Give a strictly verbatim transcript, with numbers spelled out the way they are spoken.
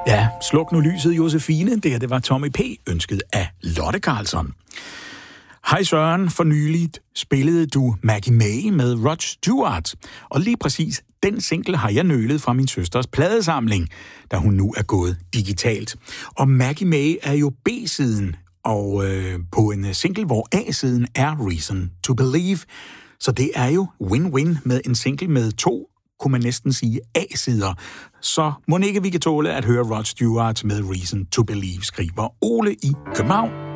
Ja, sluk nu lyset, Josefine. Det her, det var Tommy P. ønsket af Lotte Karlsson. Hej Søren, for nyligt spillede du Maggie May med Rod Stewart. Og lige præcis den single har jeg nølet fra min søsters pladesamling, da hun nu er gået digitalt. Og Maggie May er jo B-siden, og øh, på en single, hvor A-siden er Reason to Believe. Så det er jo win-win med en single med to, kunne man næsten sige, A-sider. Så må ikke vi kan tåle at høre Rod Stewart med Reason to Believe, skriver Ole i København.